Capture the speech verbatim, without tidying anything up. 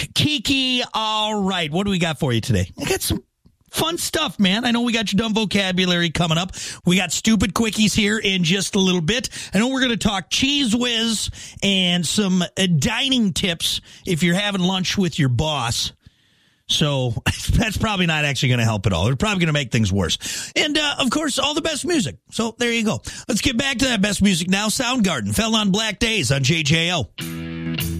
Kiki, all right. What do we got for you today? I got some fun stuff, man. I know we got your dumb vocabulary coming up. We got stupid quickies here in just a little bit. I know we're going to talk Cheese Whiz and some uh, dining tips if you're having lunch with your boss. So that's probably not actually going to help at all. It's probably going to make things worse. And, uh, of course, all the best music. So there you go. Let's get back to that best music now. Soundgarden fell on Black Days on J J O.